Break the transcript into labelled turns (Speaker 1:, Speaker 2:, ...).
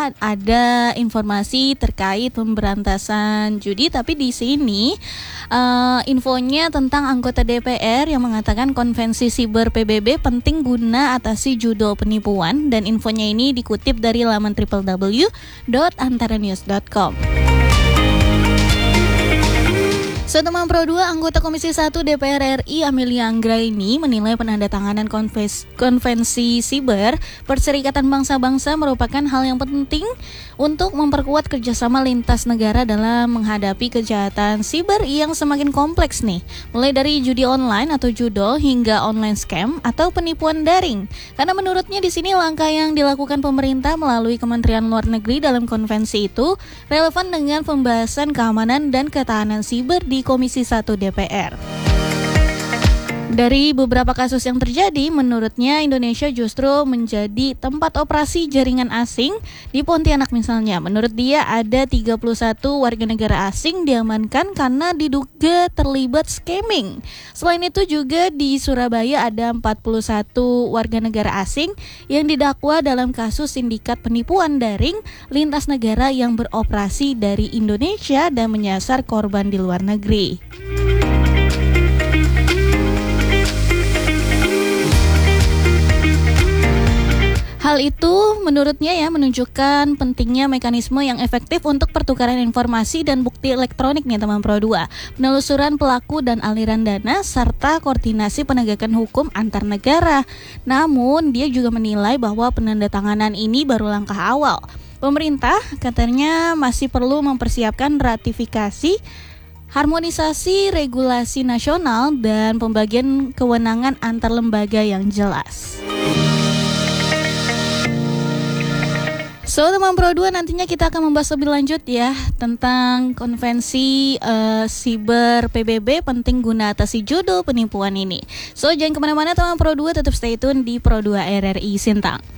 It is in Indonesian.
Speaker 1: ada informasi terkait pemberantasan judi, tapi di sini infonya tentang anggota DPR yang mengatakan konvensi siber PBB penting guna atasi judul penipuan, dan infonya ini dikutip dari laman www.antaranews.com. Teman Pro 2, anggota Komisi 1 DPR RI Amelia Anggraini menilai penandatanganan konvensi siber Perserikatan Bangsa-Bangsa merupakan hal yang penting untuk memperkuat kerjasama lintas negara dalam menghadapi kejahatan siber yang semakin kompleks nih, mulai dari judi online atau judol hingga online scam atau penipuan daring. Karena menurutnya di sini langkah yang dilakukan pemerintah melalui Kementerian Luar Negeri dalam konvensi itu relevan dengan pembahasan keamanan dan ketahanan siber di Komisi 1 DPR. Dari beberapa kasus yang terjadi, menurutnya Indonesia justru menjadi tempat operasi jaringan asing. Di Pontianak misalnya, menurut dia ada 31 warga negara asing diamankan karena diduga terlibat scamming. Selain itu juga di Surabaya ada 41 warga negara asing yang didakwa dalam kasus sindikat penipuan daring lintas negara yang beroperasi dari Indonesia dan menyasar korban di luar negeri. Hal itu menurutnya menunjukkan pentingnya mekanisme yang efektif untuk pertukaran informasi dan bukti elektronik nih teman Pro 2, penelusuran pelaku dan aliran dana, serta koordinasi penegakan hukum antar negara. Namun dia juga menilai bahwa penandatanganan ini baru langkah awal. Pemerintah katanya masih perlu mempersiapkan ratifikasi, harmonisasi regulasi nasional, dan pembagian kewenangan antar lembaga yang jelas. Teman Pro 2, nantinya kita akan membahas lebih lanjut tentang konvensi siber PBB penting guna atasi judul penipuan ini. Jangan kemana-mana teman Pro 2, tetap stay tune di Pro 2 RRI Sintang.